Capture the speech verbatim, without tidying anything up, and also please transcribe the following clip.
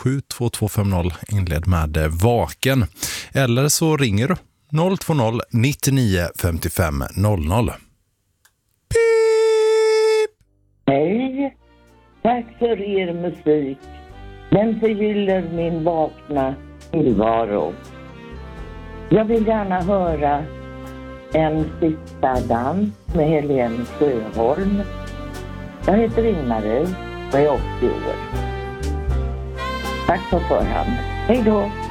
sju två två fem noll, inled med eh, vaken. Eller så ringer du noll två noll nittionio femtiofem noll noll. Pip! Hej, tack för er musik. Den förgyller min vakna tillvaro. Jag vill gärna höra En sista dans med Helene Sjöholm. Jag heter Ingmarie och är åttio år. Tack på förhand. Hej då!